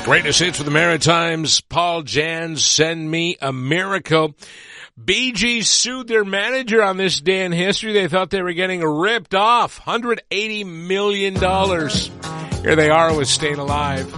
Greatest hits for the Maritimes. Paul Jan's Send Me a Miracle. Bee Gees sued their manager on this day in history. They thought they were getting ripped off. $180 million. Here they are with Staying Alive.